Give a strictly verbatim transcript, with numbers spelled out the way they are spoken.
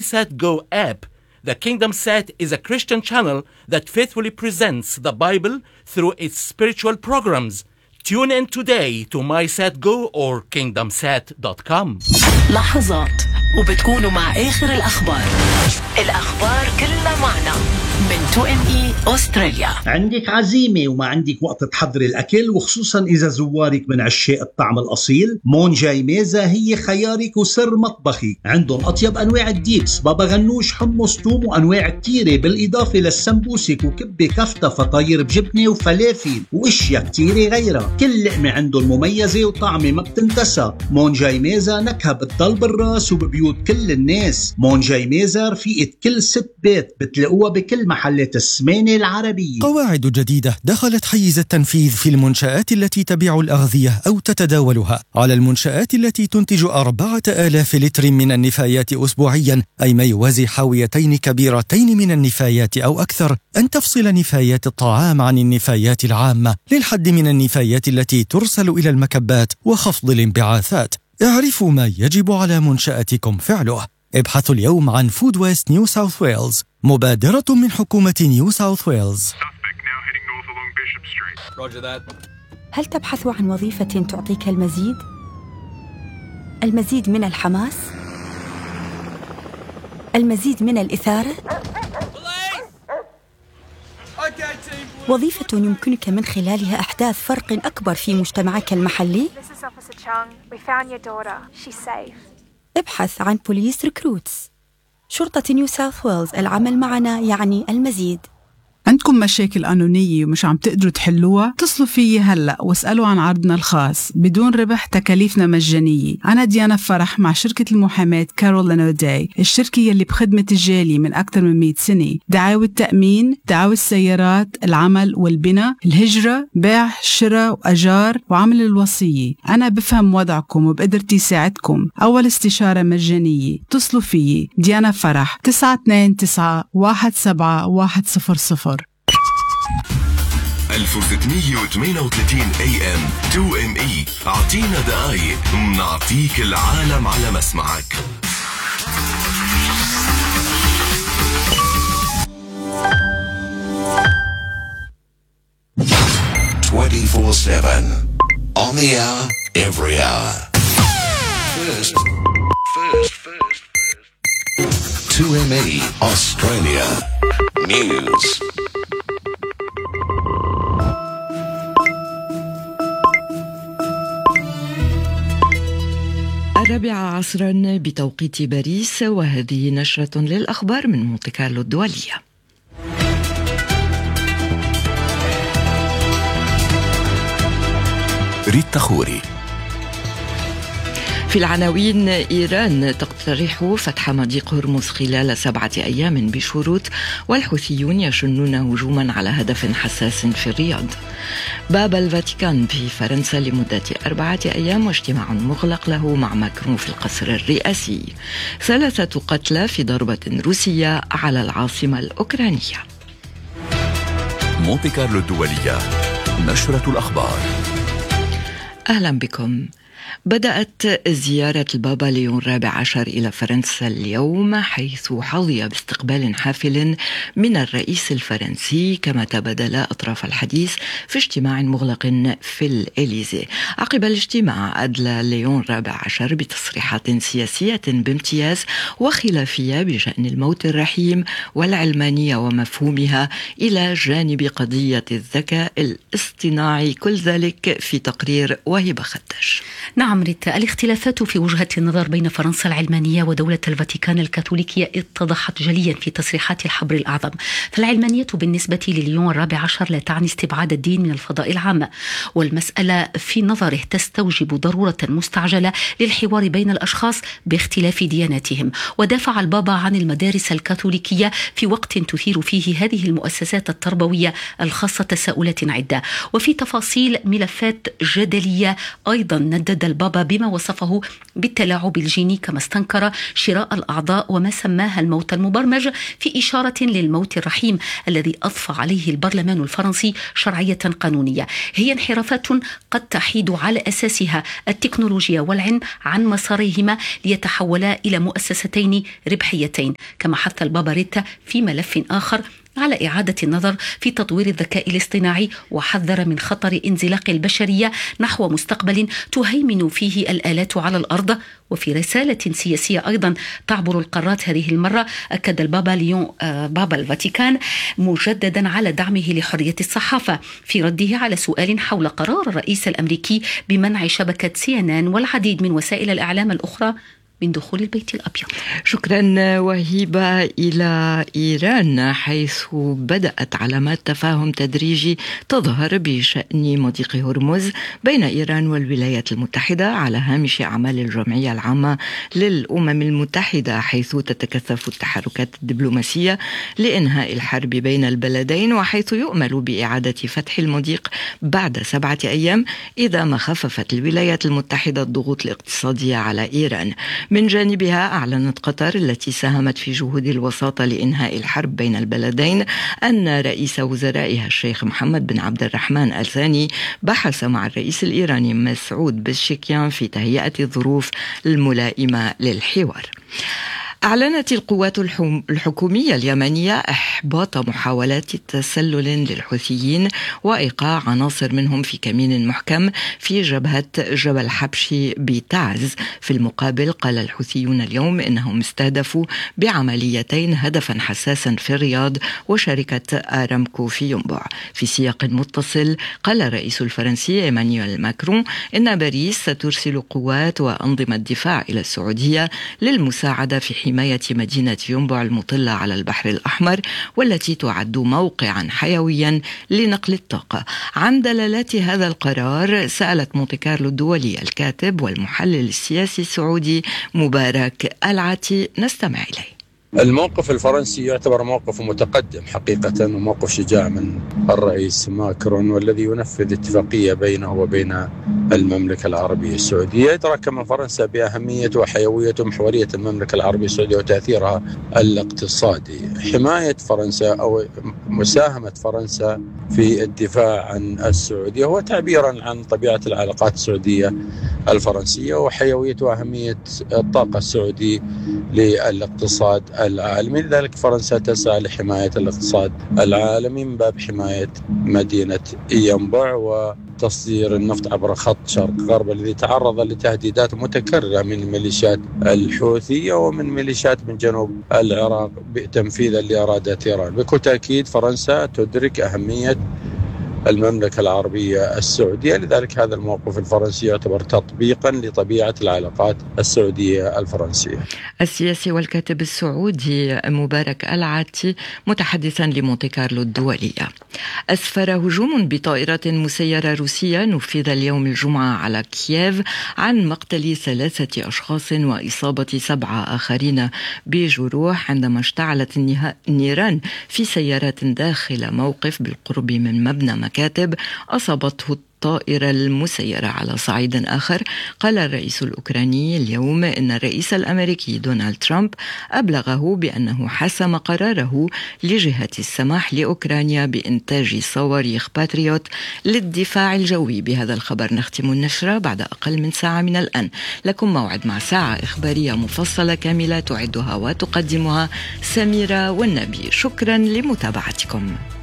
MySatGo app. The KingdomSat is a Christian channel that faithfully presents the Bible through its spiritual programs. Tune in today to MySatGo or kingdom sat dot com. لحظات وبتكونوا مع آخر الأخبار. الأخبار كلها معنا من تو إم إي أستراليا. عندك عزيمة وما عندك وقت تحضري الأكل، وخصوصا إذا زوارك من عشاق الطعم الأصيل، مونجاي ميزة هي خيارك وسر مطبخي. عندهم أطيب أنواع الديبس، بابا غنوش، حمص، توم، وأنواع كتيرة، بالإضافة للسمبوسك وكبة كفتة فطاير بجبنة وفلافل وإشياء كتيرة غيرها. كل لقمة عندهم مميزة وطعمة ما بتنتسى. مونجاي ميزة نكهة بتضل بالراس وببيوت كل الناس. مونجاي ميزة رفيقة كل ست بيت، بتلاقوها بكل محلات السمانة العربية. قواعد جديدة دخلت حيز التنفيذ في المنشآت التي تبيع الأغذية أو تتداولها. على المنشآت التي تنتج أربعة آلاف لتر من النفايات أسبوعيا، أي ما يوازي حاويتين كبيرتين من النفايات أو أكثر، أن تفصل نفايات الطعام عن النفايات العامة للحد من النفايات التي ترسل إلى المكبات وخفض الانبعاثات. اعرفوا ما يجب على منشأتكم فعله. ابحثوا اليوم عن فود ويست نيو ساوث ويلز، مبادرة من حكومة نيو ساوث ويلز. هل تبحث عن وظيفة تعطيك المزيد؟ المزيد من الحماس؟ المزيد من الإثارة؟ وظيفة يمكنك من خلالها إحداث فرق أكبر في مجتمعك المحلي؟ ابحث عن بوليس ريكروتس. شرطة نيو ساوث ويلز، العمل معنا يعني المزيد. عندكم مشاكل قانونية ومش عم تقدروا تحلوها؟ اتصلوا فيي هلأ واسألوا عن عرضنا الخاص بدون ربح، تكاليفنا مجانية. أنا ديانا فرح مع شركة المحاماة كارولين أوداي، الشركة يلي بخدمة الجالية من أكثر من مئة سنة. دعاوى التأمين، دعاوى السيارات، العمل والبناء، الهجرة، بيع، شراء وأجار، وعمل الوصية. أنا بفهم وضعكم وبقدرتي ساعدكم. أول استشارة مجانية. اتصلوا فيي ديانا فرح تسعة اثنين تسعة واحد سبعة واحد صفر صفر. ألف وستمية وثمانية وثلاثين إيه إم تو إم إي. أعطينا دقايق نعطيك العالم على مسمعك. twenty-four seven on the hour, every hour. First, first, first, first. two M E Australia News. الرابعة عصرا بتوقيت باريس، وهذه نشرة للأخبار من مونتي كارلو الدولية. ريتا خوري. في العناوين: إيران تقترح فتح مضيق هرمز خلال سبعة أيام بشروط، والحوثيون يشنون هجوما على هدف حساس في الرياض. باب الفاتيكان في فرنسا لمدة أربعة أيام، واجتماع مغلق له مع ماكرون في القصر الرئاسي. ثلاثة قتلى في ضربة روسية على العاصمة الأوكرانية. مونتي كارلو الدولية، نشرة الأخبار. أهلا بكم. بدأت زيارة البابا ليون الرابع عشر إلى فرنسا اليوم، حيث حظي باستقبال حافل من الرئيس الفرنسي، كما تبادل أطراف الحديث في اجتماع مغلق في الإليزي. عقب الاجتماع أدلى ليون الرابع عشر بتصريحات سياسية بامتياز وخلافية بشأن الموت الرحيم والعلمانية ومفهومها، إلى جانب قضية الذكاء الاصطناعي، كل ذلك في تقرير وهبة خدش. نعم ريتا، الاختلافات في وجهة النظر بين فرنسا العلمانية ودولة الفاتيكان الكاثوليكية اتضحت جليا في تصريحات الحبر الأعظم. فالعلمانية بالنسبة لليون الرابع عشر لا تعني استبعاد الدين من الفضاء العام، والمسألة في نظره تستوجب ضرورة مستعجلة للحوار بين الأشخاص باختلاف دياناتهم. ودافع البابا عن المدارس الكاثوليكية في وقت تثير فيه هذه المؤسسات التربوية الخاصة تساؤلات عدة. وفي تفاصيل ملفات جدلية أيضا ندد البابا بما وصفه بالتلاعب الجيني، كما استنكر شراء الأعضاء وما سماها الموت المبرمج، في إشارة للموت الرحيم الذي أضفى عليه البرلمان الفرنسي شرعية قانونية. هي انحرافات قد تحيد على أساسها التكنولوجيا والعلم عن مسارهما ليتحولا إلى مؤسستين ربحيتين. كما حث البابا ريتا في ملف آخر على إعادة النظر في تطوير الذكاء الاصطناعي، وحذر من خطر انزلاق البشرية نحو مستقبل تهيمن فيه الآلات على الأرض. وفي رسالة سياسية أيضا تعبر القارات هذه المرة، أكد البابا ليون بابا الفاتيكان مجددا على دعمه لحرية الصحافة في رده على سؤال حول قرار الرئيس الأمريكي بمنع شبكة سي إن إن والعديد من وسائل الإعلام الأخرى من دخول البيت الأبيض. شكرا وهيبة. إلى إيران، حيث بدأت علامات تفاهم تدريجي تظهر بشأن مضيق هرمز بين إيران والولايات المتحدة على هامش أعمال الجمعية العامة للأمم المتحدة، حيث تتكثف التحركات الدبلوماسية لإنهاء الحرب بين البلدين، وحيث يؤمل بإعادة فتح المضيق بعد سبعة أيام إذا ما خففت الولايات المتحدة الضغوط الاقتصادية على إيران. من جانبها أعلنت قطر التي ساهمت في جهود الوساطة لإنهاء الحرب بين البلدين أن رئيس وزرائها الشيخ محمد بن عبد الرحمن آل ثاني بحث مع الرئيس الإيراني مسعود بزشكيان في تهيئة الظروف الملائمة للحوار. أعلنت القوات الحكومية اليمنية إحباط محاولات تسلل للحوثيين وإيقاع عناصر منهم في كمين محكم في جبهة جبل حبشي بتعز. في المقابل قال الحوثيون اليوم إنهم استهدفوا بعمليتين هدفا حساسا في الرياض وشركة آرامكو في ينبع. في سياق متصل قال الرئيس الفرنسي إيمانويل ماكرون إن باريس سترسل قوات وأنظمة دفاع إلى السعودية للمساعدة في حماية مدينة ينبع المطلة على البحر الأحمر، والتي تعد موقعا حيويا لنقل الطاقة. عن دلالات هذا القرار سألت مونتي كارلو الدولي الكاتب والمحلل السياسي السعودي مبارك العتي، نستمع إليه. الموقف الفرنسي يعتبر موقف متقدم حقيقة، وموقف شجاع من الرئيس ماكرون، والذي ينفذ اتفاقية بينه وبين المملكة العربية السعودية. يدرك من فرنسا بأهمية وحيوية ومحورية المملكة العربية السعودية وتأثيرها الاقتصادي. حماية فرنسا أو مساهمة فرنسا في الدفاع عن السعودية هو تعبيرا عن طبيعة العلاقات السعودية الفرنسية وحيوية وأهمية الطاقة السعودي للاقتصاد العالمي. لذلك فرنسا تسعى لحماية الاقتصاد العالمي من باب حماية مدينة ينبع وتصدير النفط عبر خط شرق غرب الذي تعرض لتهديدات متكررة من الميليشيات الحوثية ومن ميليشيات من جنوب العراق تنفيذا لإرادات إيران. بكل تأكيد فرنسا تدرك أهمية المملكة العربية السعودية، لذلك هذا الموقف الفرنسي يعتبر تطبيقا لطبيعة العلاقات السعودية الفرنسية. السياسي والكاتب السعودي مبارك العتي متحدثا لمونتي كارلو الدولية. أسفر هجوم بطائرة مسيرة روسية نفذ اليوم الجمعة على كييف عن مقتل ثلاثة أشخاص وإصابة سبعة آخرين بجروح عندما اشتعلت النيران في سيارات داخل موقف بالقرب من مبنى مكاتب أصابته الطائرة المسيرة. على صعيد آخر قال الرئيس الأوكراني اليوم إن الرئيس الأمريكي دونالد ترامب أبلغه بأنه حسم قراره لجهة السماح لأوكرانيا بإنتاج صواريخ باتريوت للدفاع الجوي. بهذا الخبر نختم النشرة بعد أقل من ساعة من الآن. لكم موعد مع ساعة إخبارية مفصلة كاملة تعدها وتقدمها سميرة والنبي. شكرا لمتابعتكم.